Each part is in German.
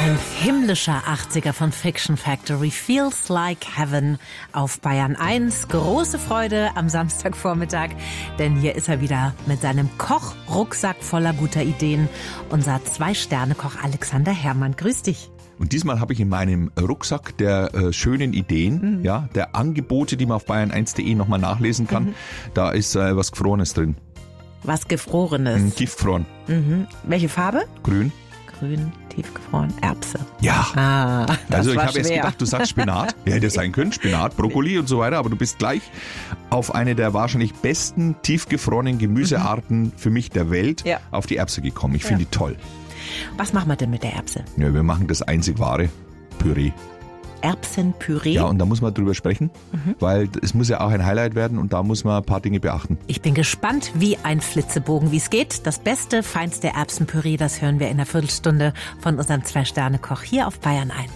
Ein himmlischer 80er von Fiction Factory, Feels Like Heaven auf Bayern 1. Große Freude am Samstagvormittag, denn hier ist er wieder mit seinem Kochrucksack voller guter Ideen. Unser 2-Sterne-Koch Alexander Herrmann. Grüß dich. Und diesmal habe ich in meinem Rucksack der schönen Ideen, der Angebote, die man auf bayern1.de nochmal nachlesen kann, da ist was Gefrorenes drin. Was Gefrorenes? Tiefgefroren. Welche Farbe? Grün. Grün, tiefgefroren, Erbse. Ja. Das also ich war habe jetzt schwer. gedacht, du sagst Spinat. Ja, hätte sein können, Spinat, Brokkoli und so weiter, aber du bist gleich auf eine der wahrscheinlich besten tiefgefrorenen Gemüsearten für mich der Welt auf die Erbse gekommen. Ich finde die toll. Was machen wir denn mit der Erbse? Ja, wir machen das einzig wahre Püree. Erbsenpüree? Ja, und da muss man drüber sprechen, weil es muss ja auch ein Highlight werden und da muss man ein paar Dinge beachten. Ich bin gespannt wie ein Flitzebogen, wie es geht. Das beste, feinste Erbsenpüree, das hören wir in einer Viertelstunde von unserem 2-Sterne-Koch hier auf Bayern 1.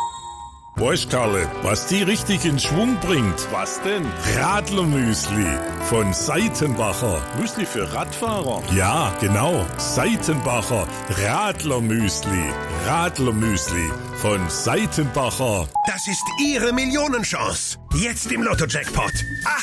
Weißt Karle, was die richtig in Schwung bringt? Was denn? Radlermüsli von Seitenbacher. Müsli für Radfahrer? Ja, genau. Seitenbacher Radlermüsli. Radlermüsli von Seitenbacher. Das ist Ihre Millionenchance. Jetzt im Lotto-Jackpot.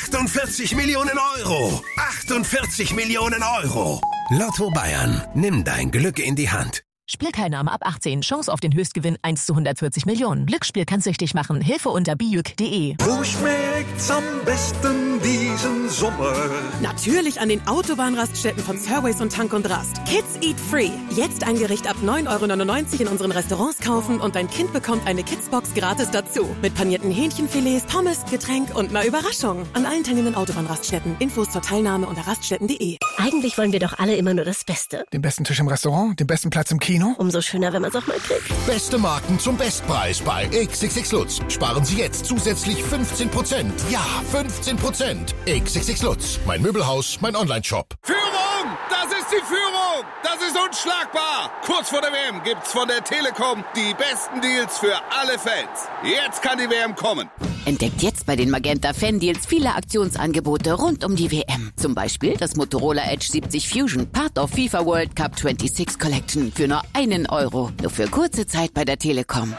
48 Millionen Euro. 48 Millionen Euro. Lotto Bayern. Nimm dein Glück in die Hand. Spielteilnahme ab 18. Chance auf den Höchstgewinn 1 zu 140 Millionen. Glücksspiel kann süchtig machen. Hilfe unter bijuk.de. Wo schmeckt's am besten diesen Sommer? Natürlich an den Autobahnraststätten von Surways und Tank und Rast. Kids Eat Free. Jetzt ein Gericht ab 9,99 € in unseren Restaurants kaufen und dein Kind bekommt eine Kidsbox gratis dazu. Mit panierten Hähnchenfilets, Pommes, Getränk und einer Überraschung. An allen teilnehmenden Autobahnraststätten. Infos zur Teilnahme unter raststätten.de. Eigentlich wollen wir doch alle immer nur das Beste. Den besten Tisch im Restaurant, den besten Platz im Kino. Umso schöner, wenn man es auch mal kriegt. Beste Marken zum Bestpreis bei XXX Lutz. Sparen Sie jetzt zusätzlich 15%. Ja, 15%. XXX Lutz. Mein Möbelhaus, mein Onlineshop. Führung! Das ist die Führung! Das ist unschlagbar! Kurz vor der WM gibt's von der Telekom die besten Deals für alle Fans. Jetzt kann die WM kommen. Entdeckt jetzt bei den Magenta Fan-Deals viele Aktionsangebote rund um die WM. Zum Beispiel das Motorola Edge 70 Fusion, Part of FIFA World Cup 26 Collection für nur €1. Nur für kurze Zeit bei der Telekom.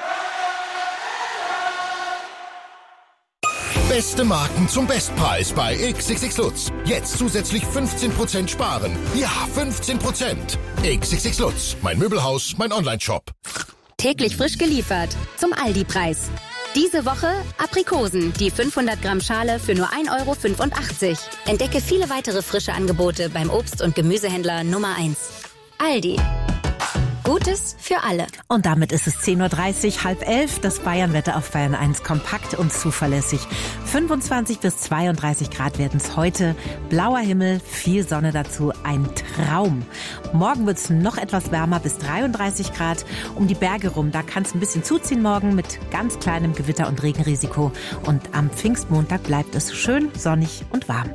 Beste Marken zum Bestpreis bei XXX Lutz. Jetzt zusätzlich 15% sparen. Ja, 15%. XXX Lutz. Mein Möbelhaus, mein Onlineshop. Täglich frisch geliefert. Zum Aldi-Preis. Diese Woche Aprikosen, die 500 Gramm Schale für nur €1,85. Entdecke viele weitere frische Angebote beim Obst- und Gemüsehändler Nummer 1. Aldi. Gutes für alle. Und damit ist es 10:30 Uhr, 10:30. Das Bayernwetter auf Bayern 1 kompakt und zuverlässig. 25 bis 32 Grad werden es heute. Blauer Himmel, viel Sonne dazu, ein Traum. Morgen wird es noch etwas wärmer, bis 33 Grad. Um die Berge rum, da kann es ein bisschen zuziehen morgen mit ganz kleinem Gewitter- und Regenrisiko. Und am Pfingstmontag bleibt es schön sonnig und warm.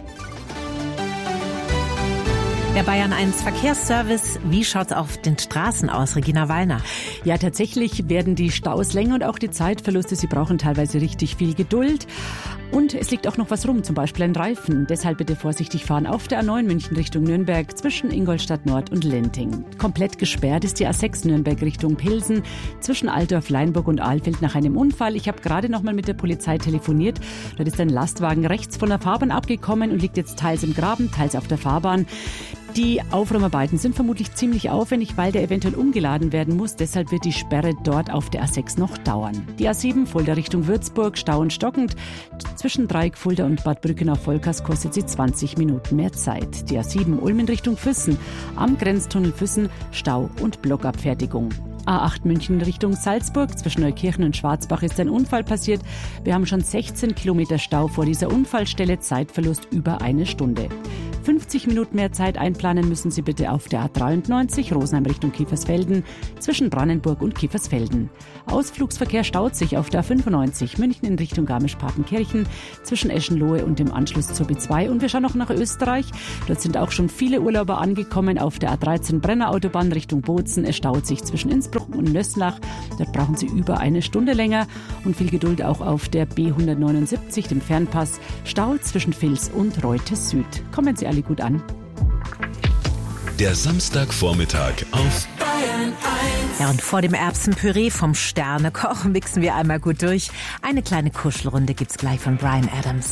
Der Bayern 1 Verkehrsservice, wie schaut's auf den Straßen aus, Regina Wallner? Ja, tatsächlich werden die Staus länger und auch die Zeitverluste, sie brauchen teilweise richtig viel Geduld. Und es liegt auch noch was rum, zum Beispiel ein Reifen. Deshalb bitte vorsichtig fahren auf der A9 München Richtung Nürnberg zwischen Ingolstadt Nord und Lenting. Komplett gesperrt ist die A6 Nürnberg Richtung Pilsen zwischen Altdorf, Leinburg und Ahlfeld nach einem Unfall. Ich habe gerade noch mal mit der Polizei telefoniert. Dort ist ein Lastwagen rechts von der Fahrbahn abgekommen und liegt jetzt teils im Graben, teils auf der Fahrbahn. Die Aufräumarbeiten sind vermutlich ziemlich aufwendig, weil der eventuell umgeladen werden muss. Deshalb wird die Sperre dort auf der A6 noch dauern. Die A7 Fulda Richtung Würzburg, Stau und stockend. Zwischen Dreieck, Fulda und Bad Brückenau-Volkers kostet sie 20 Minuten mehr Zeit. Die A7 Ulm in Richtung Füssen. Am Grenztunnel Füssen Stau und Blockabfertigung. A8 München Richtung Salzburg. Zwischen Neukirchen und Schwarzbach ist ein Unfall passiert. Wir haben schon 16 Kilometer Stau vor dieser Unfallstelle. Zeitverlust über eine Stunde. 50 Minuten mehr Zeit einplanen müssen Sie bitte auf der A93 Rosenheim Richtung Kiefersfelden zwischen Brannenburg und Kiefersfelden. Ausflugsverkehr staut sich auf der A95 München in Richtung Garmisch-Partenkirchen zwischen Eschenlohe und dem Anschluss zur B2. Und wir schauen noch nach Österreich. Dort sind auch schon viele Urlauber angekommen auf der A13 Brenner Autobahn Richtung Bozen. Es staut sich zwischen Innsbruck und Nöslach. Dort brauchen Sie über eine Stunde länger. Und viel Geduld auch auf der B179, dem Fernpass. Stau zwischen Vils und Reutes Süd. Kommen Sie alle gut an. Der Samstagvormittag auf Bayern 1. Ja, und vor dem Erbsenpüree vom Sternekoch mixen wir einmal gut durch. Eine kleine Kuschelrunde gibt's gleich von Bryan Adams.